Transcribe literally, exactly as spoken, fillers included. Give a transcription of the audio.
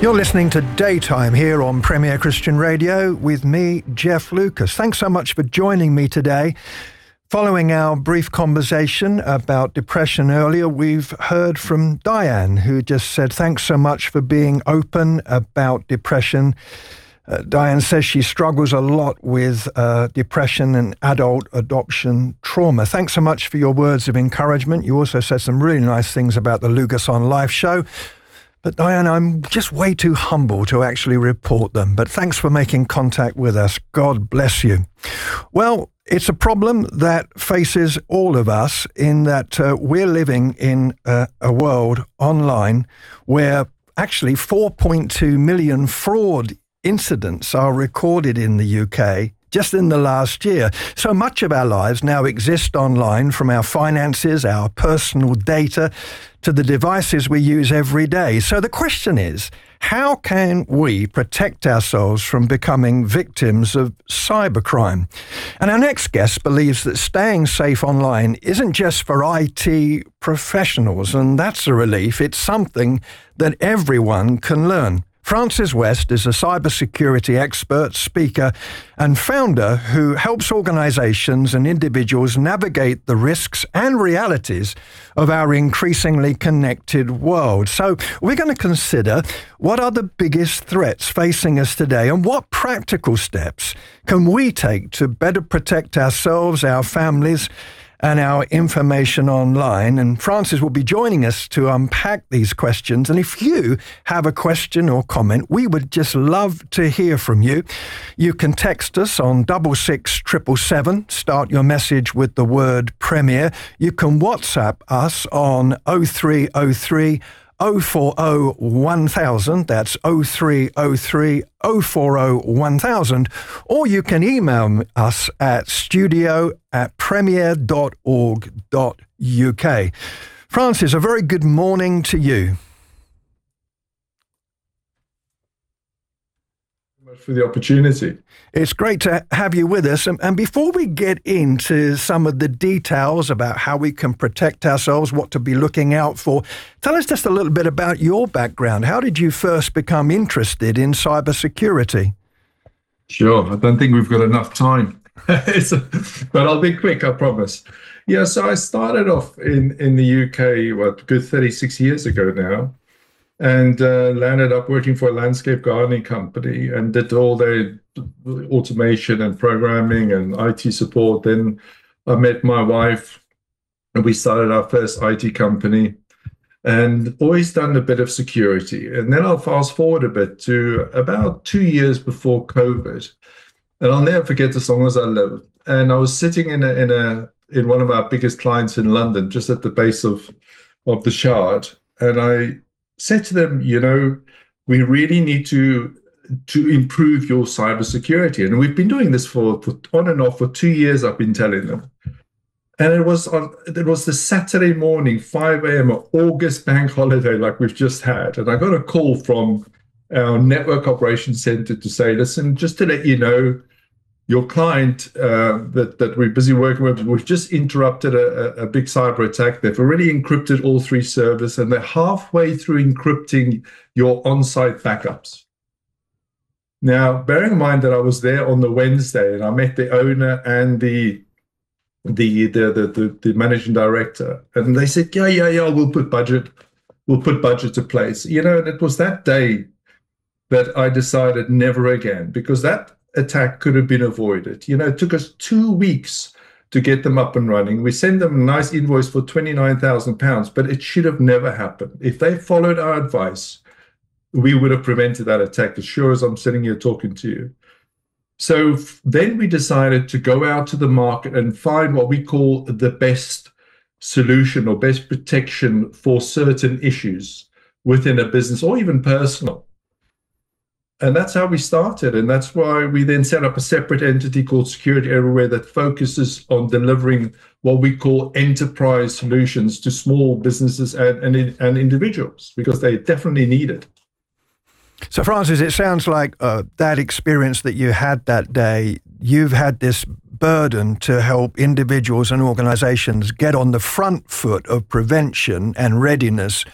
You're listening to Daytime here on Premier Christian Radio with me, Jeff Lucas. Thanks so much for joining me today. Following our brief conversation about depression earlier, we've heard from Diane, who just said thanks so much for being open about depression. Uh, Diane says she struggles a lot with uh, depression and adult adoption trauma. Thanks so much for your words of encouragement. You also said some really nice things about the Lucas on Life show. But Diane, I'm just way too humble to actually report them. But thanks for making contact with us. God bless you. Well, it's a problem that faces all of us in that uh, we're living in a, a world online where actually four point two million fraud incidents are recorded in the U K just in the last year. So much of our lives now exist online, from our finances, our personal data, to the devices we use every day. So the question is, how can we protect ourselves from becoming victims of cybercrime? And our next guest believes that staying safe online isn't just for I T professionals, and that's a relief. It's something that everyone can learn. Francis West is a cybersecurity expert, speaker, and founder who helps organizations and individuals navigate the risks and realities of our increasingly connected world. So we're going to consider what are the biggest threats facing us today and what practical steps can we take to better protect ourselves, our families, and our information online. And Francis will be joining us to unpack these questions. And if you have a question or comment, we would just love to hear from you. You can text us on double six triple seven. Start your message with the word Premier. You can WhatsApp us on oh three oh three oh four oh one thousand. That's oh three oh three oh four oh one thousand. Or you can email us at studio at premier dot org dot U K. Francis, a very good morning to you. For the opportunity. It's great to have you with us. And, and before we get into some of the details about how we can protect ourselves, what to be looking out for, tell us just a little bit about your background. How did you first become interested in cybersecurity? Sure. I don't think we've got enough time, but I'll be quick, I promise. Yeah, so I started off in, in the U K, what, good thirty-six years ago now. And uh, landed up working for a landscape gardening company and did all their automation and programming and I T support. Then I met my wife and we started our first I T company and always done a bit of security. And then I'll fast forward a bit to about two years before COVID. And I'll never forget as long as I live. And I was sitting in a, in a in one of our biggest clients in London, just at the base of, of the Shard. And I said to them, you know, we really need to to improve your cybersecurity. And we've been doing this for, for on and off for two years, I've been telling them. And it was on it was the Saturday morning, five a.m., August bank holiday like we've just had. And I got a call from our network operations center to say, listen, just to let you know, your client uh, that, that we're busy working with, we've just interrupted a, a big cyber attack. They've already encrypted all three servers, and they're halfway through encrypting your on-site backups. Now, bearing in mind that I was there on the Wednesday, and I met the owner and the the the the, the, the managing director, and they said, yeah, yeah, yeah, we'll put budget, we'll put budget to place. You know, and it was that day that I decided never again, because that attack could have been avoided. You know, it took us two weeks to get them up and running. We sent them a nice invoice for twenty-nine thousand pounds, but it should have never happened. If they followed our advice, we would have prevented that attack, as sure as I'm sitting here talking to you. So then we decided to go out to the market and find what we call the best solution or best protection for certain issues within a business or even personal. And that's how we started. And that's why we then set up a separate entity called Security Everywhere that focuses on delivering what we call enterprise solutions to small businesses and, and, and individuals, because they definitely need it. So, Francis, it sounds like uh, that experience that you had that day, you've had this burden to help individuals and organizations get on the front foot of prevention and readiness